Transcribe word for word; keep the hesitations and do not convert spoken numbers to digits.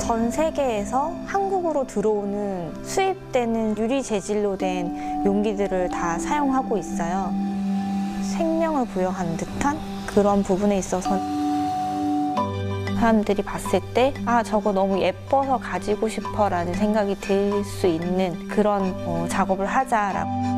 전 세계에서 한국으로 들어오는 수입되는 유리 재질로 된 용기들을 다 사용하고 있어요. 생명을 부여한 듯한 그런 부분에 있어서 사람들이 봤을 때 아, 저거 너무 예뻐서 가지고 싶어 라는 생각이 들 수 있는 그런 어, 작업을 하자라고.